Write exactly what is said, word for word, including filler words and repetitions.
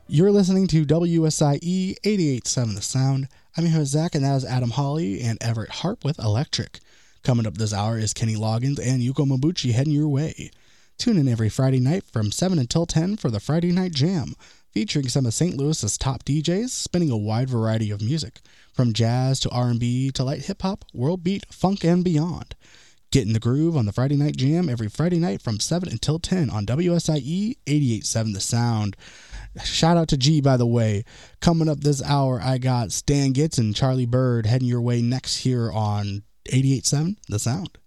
You're listening to W S I E eighty-eight point seven The Sound. I'm your host, Zach, and that is Adam Hawley and Everett Harp with Electric. Coming up this hour is Kenny Loggins and Yuko Mabuchi heading your way. Tune in every Friday night from seven until ten for the Friday Night Jam, featuring some of Saint Louis's top D Js, spinning a wide variety of music, from jazz to R and B to light hip-hop, world beat, funk, and beyond. Get in the groove on the Friday Night Jam every Friday night from seven until ten on W S I E eighty-eight point seven The Sound. Shout out to G, by the way. Coming up this hour, I got Stan Getz and Charlie Bird heading your way next here on eighty-eight point seven The Sound.